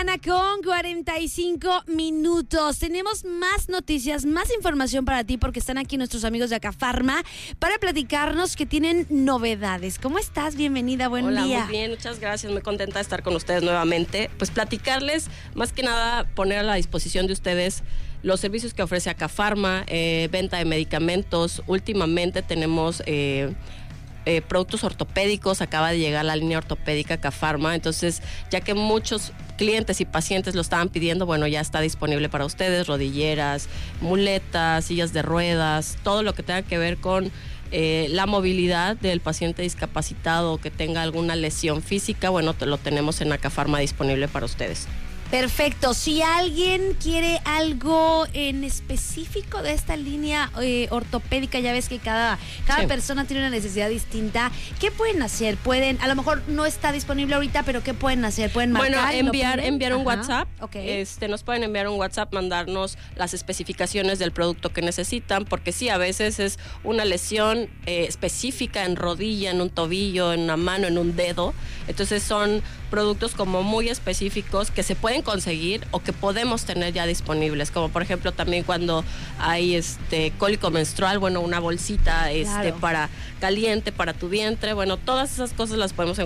Con 45 minutos. Tenemos más noticias, más información para ti porque están aquí nuestros amigos de Acafarma para platicarnos que tienen novedades. ¿Cómo estás? Bienvenida, buen día. Hola, muy bien, muchas gracias. Muy contenta de estar con ustedes nuevamente. Pues platicarles, más que nada, poner a la disposición de ustedes los servicios que ofrece Acafarma, venta de medicamentos. Últimamente tenemos productos ortopédicos, acaba de llegar la línea ortopédica Acafarma, entonces ya que muchos clientes y pacientes lo estaban pidiendo, bueno, ya está disponible para ustedes, rodilleras, muletas, sillas de ruedas, todo lo que tenga que ver con la movilidad del paciente discapacitado o que tenga alguna lesión física, bueno, lo tenemos en Acafarma disponible para ustedes. Perfecto. Si alguien quiere algo en específico de esta línea ortopédica, ya ves que cada sí, persona tiene una necesidad distinta. ¿Qué pueden hacer? A lo mejor no está disponible ahorita, pero ¿qué pueden hacer? ¿Pueden marcar? Bueno, enviar un WhatsApp. Okay. Nos pueden enviar un WhatsApp, mandarnos las especificaciones del producto que necesitan, porque sí, a veces es una lesión específica en rodilla, en un tobillo, en una mano, en un dedo. Entonces son productos como muy específicos que se pueden conseguir o que podemos tener ya disponibles, como por ejemplo también cuando hay cólico menstrual, bueno, una bolsita claro, para caliente para tu vientre, bueno, todas esas cosas las podemos encontrar